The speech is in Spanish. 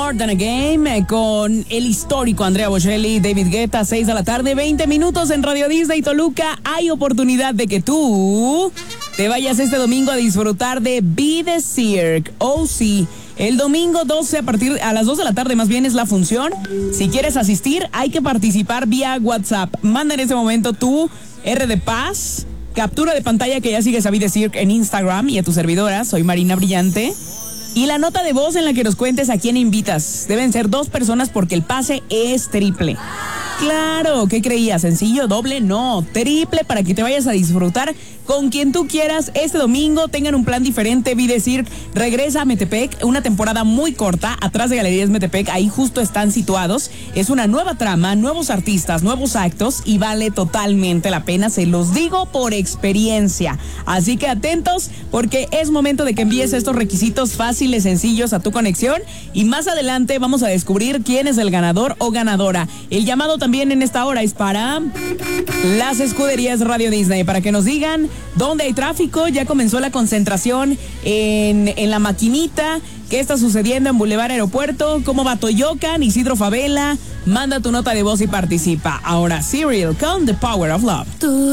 More Than a Game con el histórico Andrea Bocelli, David Guetta, 6 de la tarde, 20 minutos en Radio Disney Toluca. Hay oportunidad de que tú te vayas este domingo a disfrutar de Be The Cirque. Oh, sí. El domingo 12 a las 2 de la tarde más bien es la función. Si quieres asistir, hay que participar vía WhatsApp. Manda en ese momento tu R de Paz, captura de pantalla que ya sigues a Be The Cirque en Instagram y a tu servidora, soy Marina Brillante. Y la nota de voz en la que nos cuentes a quién invitas. Deben ser 2 personas porque el pase es triple. Claro, ¿qué creías? ¿Sencillo? ¿Doble? No, triple para que te vayas a disfrutar con quien tú quieras este domingo. Tengan un plan diferente. Be The Cirque regresa a Metepec, una temporada muy corta, atrás de Galerías Metepec, ahí justo están situados. Es una nueva trama, nuevos artistas, nuevos actos y vale totalmente la pena, se los digo por experiencia. Así que atentos porque es momento de que envíes estos requisitos fáciles, sencillos a tu conexión y más adelante vamos a descubrir quién es el ganador o ganadora. El llamado también en esta hora es para las escuderías Radio Disney, para que nos digan dónde hay tráfico. Ya comenzó la concentración en la maquinita. ¿Qué está sucediendo en Boulevard Aeropuerto? ¿Cómo va Toyocan, Isidro Favela? Manda tu nota de voz y participa. Ahora Serial con The Power of Love.